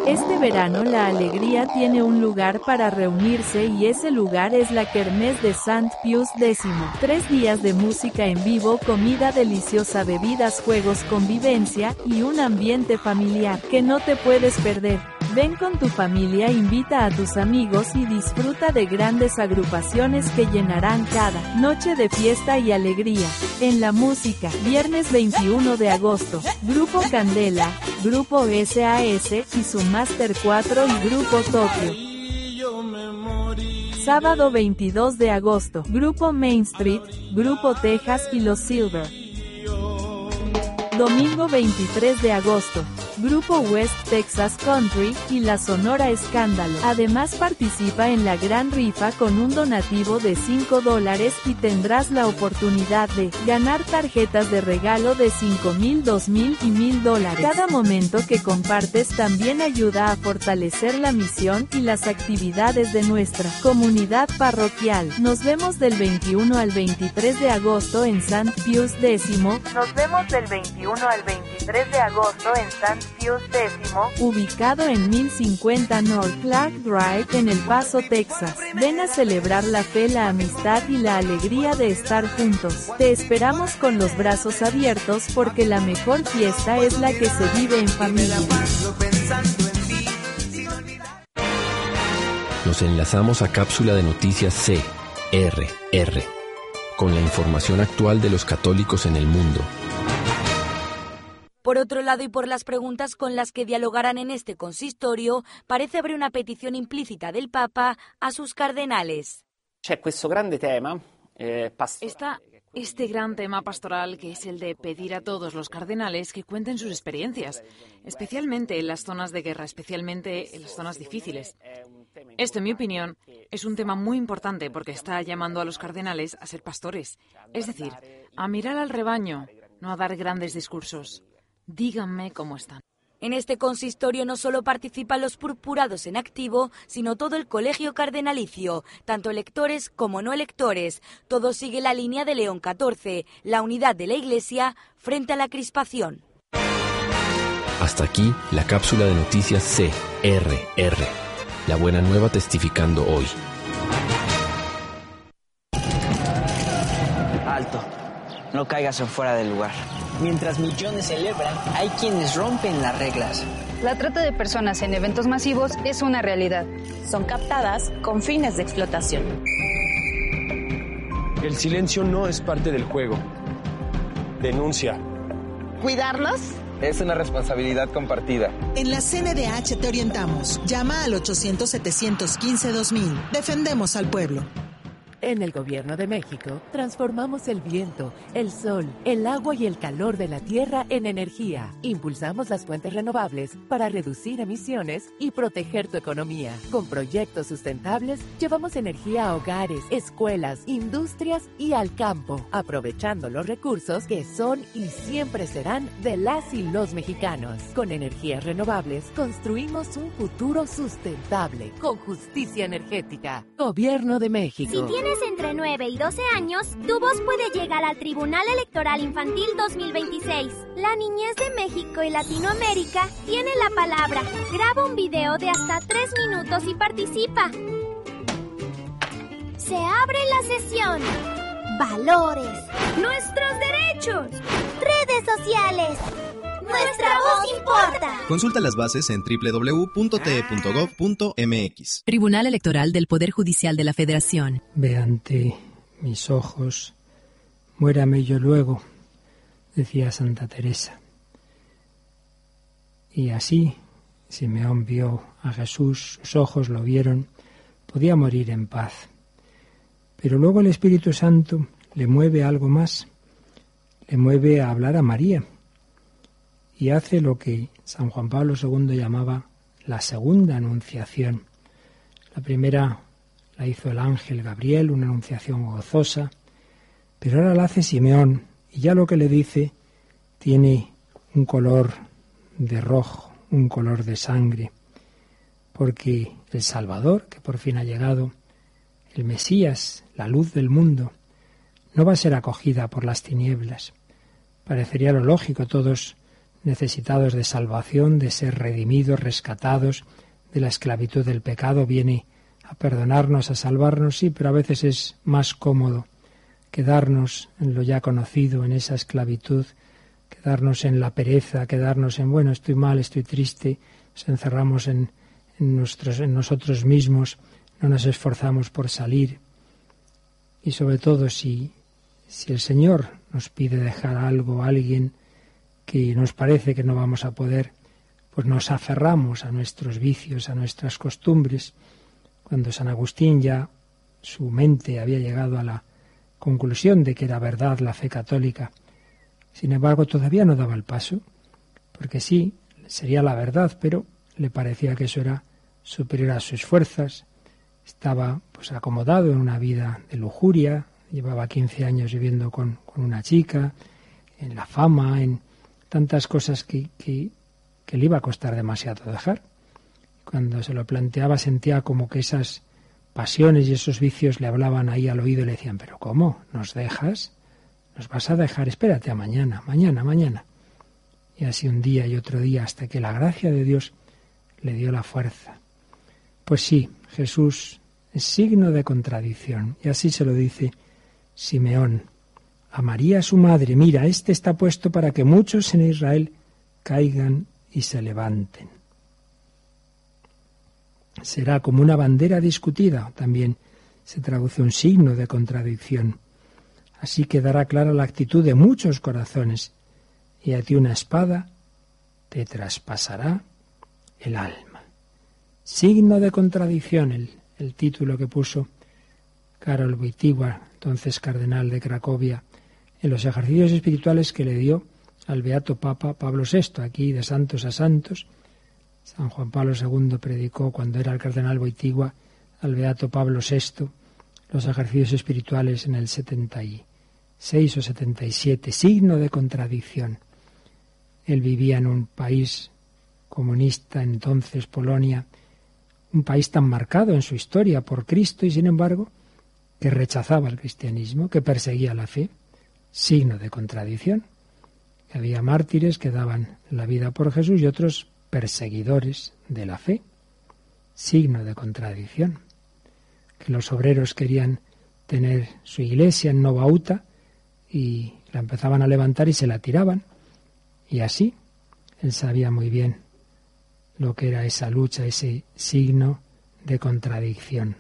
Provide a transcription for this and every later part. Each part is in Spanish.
Este verano la alegría tiene un lugar para reunirse y ese lugar es la Kermés de Sant Pius X. 3 días de música en vivo, comida deliciosa, bebidas, juegos, convivencia y un ambiente familiar que no te puedes perder. Ven con tu familia, invita a tus amigos y disfruta de grandes agrupaciones que llenarán cada noche de fiesta y alegría. En la música, viernes 21 de agosto, Grupo Candela, Grupo SAS y su Master 4 y Grupo Tokio. Sábado 22 de agosto, Grupo Main Street, Grupo Texas y Los Silver. Domingo 23 de agosto, Grupo West Texas Country y la Sonora Escándalo. Además participa en la gran rifa con un donativo de $5 y tendrás la oportunidad de ganar tarjetas de regalo de $5,000, $2,000 y $1,000. Cada momento que compartes también ayuda a fortalecer la misión y las actividades de nuestra comunidad parroquial. Nos vemos del 21 al 23 de agosto en Sant Pius X. Nos vemos del 21 al 23 de agosto en Sant Pius X, ubicado en 1050 North Clark Drive en El Paso, Texas. Ven a celebrar la fe, la amistad y la alegría de estar juntos. Te esperamos con los brazos abiertos porque la mejor fiesta es la que se vive en familia. Nos enlazamos a Cápsula de Noticias CRR, con la información actual de los católicos en el mundo. Por otro lado, y por las preguntas con las que dialogarán en este consistorio, parece haber una petición implícita del Papa a sus cardenales. Está este gran tema pastoral, que es el de pedir a todos los cardenales que cuenten sus experiencias, especialmente en las zonas de guerra, especialmente en las zonas difíciles. Esto, en mi opinión, es un tema muy importante porque está llamando a los cardenales a ser pastores, es decir, a mirar al rebaño, no a dar grandes discursos. Díganme cómo están. En este consistorio no solo participan los purpurados en activo, sino todo el colegio cardenalicio, tanto electores como no electores. Todo sigue la línea de León XIV, la unidad de la Iglesia frente a la crispación. Hasta aquí la cápsula de noticias CRR. La buena nueva testificando hoy. Alto. No caigas en fuera del lugar. Mientras millones celebran, hay quienes rompen las reglas. La trata de personas en eventos masivos es una realidad. Son captadas con fines de explotación. El silencio no es parte del juego. Denuncia. ¿Cuidarlos? Es una responsabilidad compartida. En la CNDH te orientamos. Llama al 800-715-2000. Defendemos al pueblo. En el Gobierno de México, transformamos el viento, el sol, el agua y el calor de la tierra en energía. Impulsamos las fuentes renovables para reducir emisiones y proteger tu economía. Con proyectos sustentables, llevamos energía a hogares, escuelas, industrias y al campo, aprovechando los recursos que son y siempre serán de las y los mexicanos. Con energías renovables, construimos un futuro sustentable, con justicia energética. Gobierno de México. Si tienes entre 9 y 12 años, tu voz puede llegar al Tribunal Electoral Infantil 2026. La niñez de México y Latinoamérica tiene la palabra. Graba un video de hasta 3 minutos y participa. Se abre la sesión. Valores. Nuestros derechos. Redes sociales. ¡Nuestra voz importa! Consulta las bases en www.te.gov.mx. Tribunal Electoral del Poder Judicial de la Federación. Ve ante mis ojos, muérame yo luego, decía Santa Teresa. Y así, Simeón vio a Jesús, sus ojos lo vieron, podía morir en paz. Pero luego el Espíritu Santo le mueve a algo más, le mueve a hablar a María. Y hace lo que San Juan Pablo II llamaba la segunda anunciación. La primera la hizo el ángel Gabriel, una anunciación gozosa, pero ahora la hace Simeón, y ya lo que le dice tiene un color de rojo, un color de sangre, porque el Salvador, que por fin ha llegado, el Mesías, la luz del mundo, no va a ser acogida por las tinieblas. Parecería lo lógico, todos necesitados de salvación, de ser redimidos, rescatados de la esclavitud del pecado, viene a perdonarnos, a salvarnos, sí, pero a veces es más cómodo quedarnos en lo ya conocido, en esa esclavitud, quedarnos en la pereza, quedarnos en, bueno, estoy mal, estoy triste, nos encerramos en nosotros mismos, no nos esforzamos por salir. Y sobre todo si el Señor nos pide dejar algo, a alguien que nos parece que no vamos a poder, pues nos aferramos a nuestros vicios, a nuestras costumbres. Cuando San Agustín ya su mente había llegado a la conclusión de que era verdad la fe católica, sin embargo todavía no daba el paso, porque sí, sería la verdad, pero le parecía que eso era superior a sus fuerzas. Estaba pues acomodado en una vida de lujuria, llevaba 15 años viviendo con una chica, en la fama, en tantas cosas que le iba a costar demasiado dejar. Cuando se lo planteaba sentía como que esas pasiones y esos vicios le hablaban ahí al oído y le decían, pero ¿cómo? ¿Nos dejas? ¿Nos vas a dejar? Espérate a mañana. Y así un día y otro día hasta que la gracia de Dios le dio la fuerza. Pues sí, Jesús es signo de contradicción, y así se lo dice Simeón a María su madre: mira, este está puesto para que muchos en Israel caigan y se levanten. Será como una bandera discutida, también se traduce un signo de contradicción. Así quedará clara la actitud de muchos corazones, y a ti una espada te traspasará el alma. Signo de contradicción, el título que puso Karol Wojtyła, entonces cardenal de Cracovia, en los ejercicios espirituales que le dio al beato Papa Pablo VI, aquí de santos a santos. San Juan Pablo II predicó, cuando era el cardenal Wojtyła, al beato Pablo VI, los ejercicios espirituales en el 76 o 77, signo de contradicción. Él vivía en un país comunista, entonces Polonia, un país tan marcado en su historia por Cristo y sin embargo que rechazaba el cristianismo, que perseguía la fe, signo de contradicción. Había mártires que daban la vida por Jesús y otros perseguidores de la fe, signo de contradicción. Que los obreros querían tener su iglesia en Nova Huta y la empezaban a levantar y se la tiraban. Y así, él sabía muy bien lo que era esa lucha, ese signo de contradicción.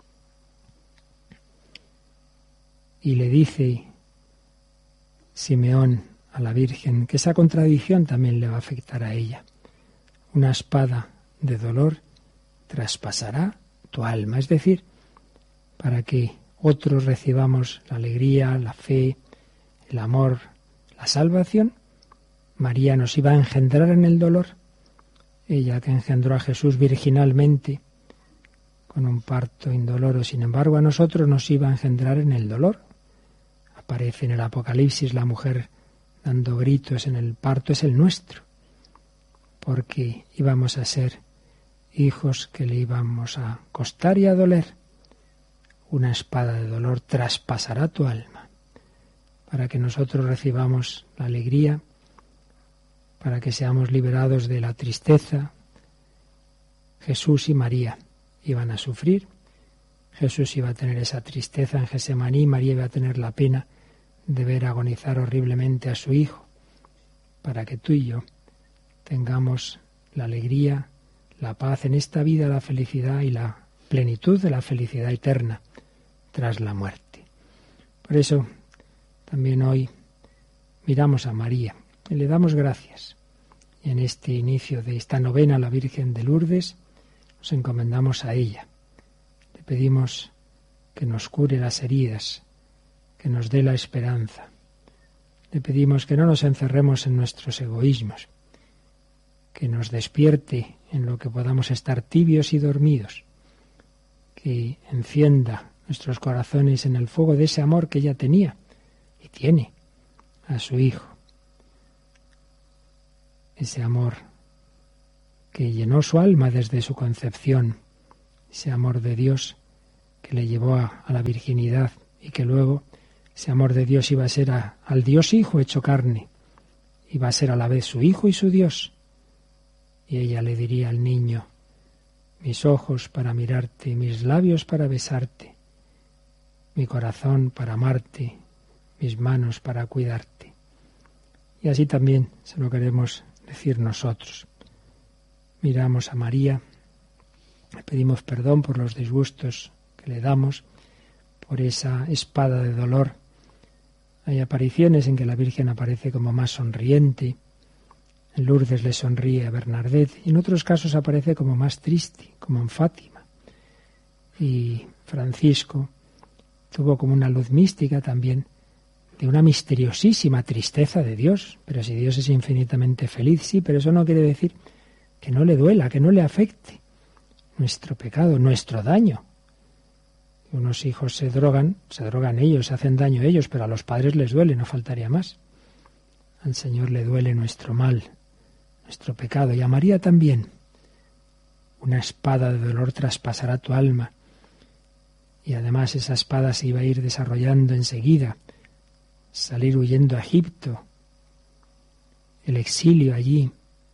Y le dice Simeón a la Virgen que esa contradicción también le va a afectar a ella. Una espada de dolor traspasará tu alma, es decir, para que otros recibamos la alegría, la fe, el amor, la salvación, María nos iba a engendrar en el dolor. Ella que engendró a Jesús virginalmente, con un parto indoloro, sin embargo a nosotros nos iba a engendrar en el dolor. Aparece en el Apocalipsis la mujer dando gritos en el parto, es el nuestro, porque íbamos a ser hijos que le íbamos a costar y a doler. Una espada de dolor traspasará tu alma, para que nosotros recibamos la alegría, para que seamos liberados de la tristeza. Jesús y María iban a sufrir. Jesús iba a tener esa tristeza en Getsemaní, María iba a tener la pena de ver agonizar horriblemente a su Hijo, para que tú y yo tengamos la alegría, la paz en esta vida, la felicidad y la plenitud de la felicidad eterna tras la muerte. Por eso también hoy miramos a María y le damos gracias. Y en este inicio de esta novena a la Virgen de Lourdes nos encomendamos a ella. Le pedimos que nos cure las heridas, que nos dé la esperanza. Le pedimos que no nos encerremos en nuestros egoísmos, que nos despierte en lo que podamos estar tibios y dormidos, que encienda nuestros corazones en el fuego de ese amor que ella tenía y tiene a su Hijo. Ese amor que llenó su alma desde su concepción, ese amor de Dios que le llevó a la virginidad y que luego ese amor de Dios iba a ser al Dios Hijo hecho carne y va a ser a la vez su hijo y su Dios. Y ella le diría al niño: mis ojos para mirarte, mis labios para besarte, mi corazón para amarte, mis manos para cuidarte. Y así también se lo queremos decir nosotros. Miramos a María, le pedimos perdón por los disgustos que le damos, por esa espada de dolor. Hay apariciones en que la Virgen aparece como más sonriente. En Lourdes le sonríe a Bernadette y en otros casos aparece como más triste, como en Fátima. Y Francisco tuvo como una luz mística también de una misteriosísima tristeza de Dios. Pero si Dios es infinitamente feliz, sí, pero eso no quiere decir que no le duela, que no le afecte nuestro pecado, nuestro daño. Unos hijos se drogan ellos, se hacen daño ellos, pero a los padres les duele, no faltaría más. Al Señor le duele nuestro mal, nuestro pecado, y a María también. Una espada de dolor traspasará tu alma. Y además esa espada se iba a ir desarrollando enseguida. Salir huyendo a Egipto, el exilio allí.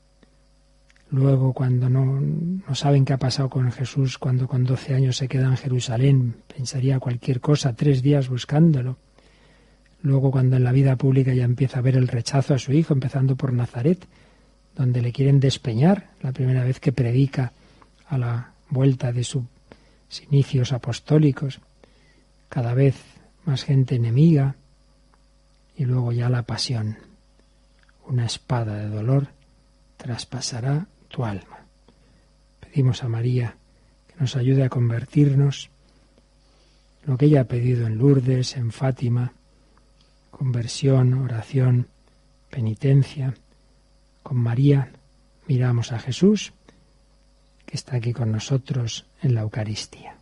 Luego, cuando no saben qué ha pasado con Jesús, cuando con 12 años se queda en Jerusalén, pensaría cualquier cosa, 3 días buscándolo. Luego, cuando en la vida pública ya empieza a ver el rechazo a su hijo, empezando por Nazaret, donde le quieren despeñar, la primera vez que predica a la vuelta de sus inicios apostólicos, cada vez más gente enemiga, y luego ya la pasión. Una espada de dolor traspasará tu alma. Pedimos a María que nos ayude a convertirnos, lo que ella ha pedido en Lourdes, en Fátima: conversión, oración, penitencia. Con María miramos a Jesús, que está aquí con nosotros en la Eucaristía.